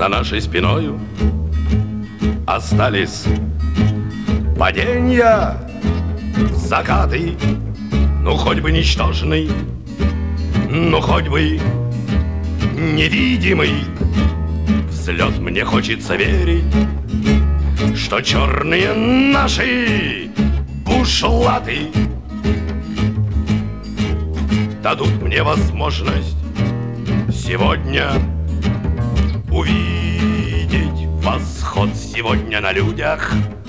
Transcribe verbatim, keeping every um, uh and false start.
за нашей спиною остались паденья, закаты, ну хоть бы ничтожный, ну хоть бы невидимый взлет. Мне хочется верить, что черные наши бушлаты дадут мне возможность сегодня увидеть восход. Сегодня на людях